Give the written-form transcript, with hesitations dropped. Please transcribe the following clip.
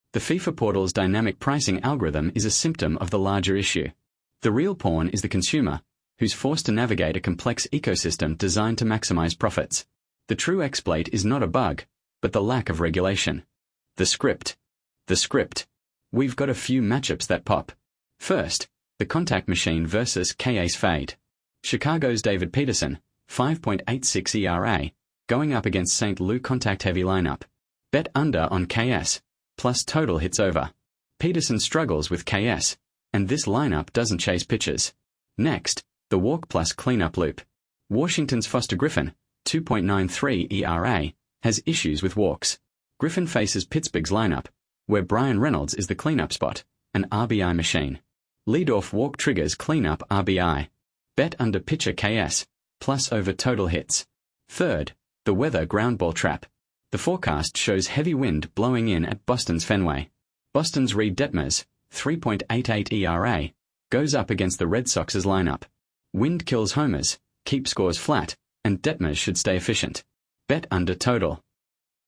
The FIFA portal's dynamic pricing algorithm is a symptom of the larger issue. The real pawn is the consumer, who's forced to navigate a complex ecosystem designed to maximize profits. The true exploit is not a bug, but the lack of regulation. The script. The script. We've got a few matchups that pop. First, the contact machine versus K-Ace Fade. Chicago's David Peterson, 5.86 ERA, going up against St. Louis contact-heavy lineup. Bet under on KS, plus total hits over. Peterson struggles with KS, and this lineup doesn't chase pitches. Next, the walk plus cleanup loop. Washington's Foster Griffin, 2.93 ERA, has issues with walks. Griffin faces Pittsburgh's lineup, where Brian Reynolds is the cleanup spot, an RBI machine. Leadoff walk triggers cleanup RBI. Bet under pitcher KS, plus over total hits. Third, the weather ground ball trap. The forecast shows heavy wind blowing in at Boston's Fenway. Boston's Reed Detmers, 3.88 ERA, goes up against the Red Sox's lineup. Wind kills homers, keep scores flat, and Detmers should stay efficient. Bet under total.